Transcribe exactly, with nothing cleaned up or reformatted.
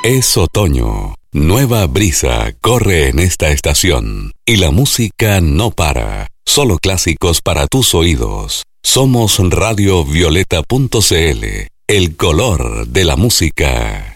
Es otoño. Nueva brisa corre en esta estación. Y la música no para. Solo clásicos para tus oídos. Somos radio violeta punto c l. El color de la música.